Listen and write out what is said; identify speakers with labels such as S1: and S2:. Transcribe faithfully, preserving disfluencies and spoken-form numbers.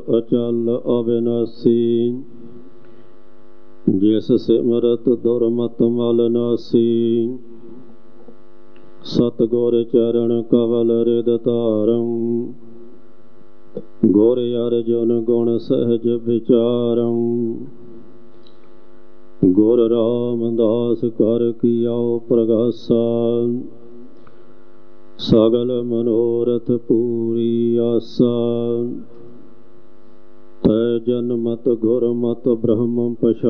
S1: अचल अविनाशी जिस सिमरत दुर्मत मल नासी सतगुर चरण कवल हृद धारम गुर अर्जुन गुण सहज विचारम गुर रामदास कर किया प्रगासा सगल मनोरथ पूरी आसा तै जन्मत गुरमत ब्रह्म पछा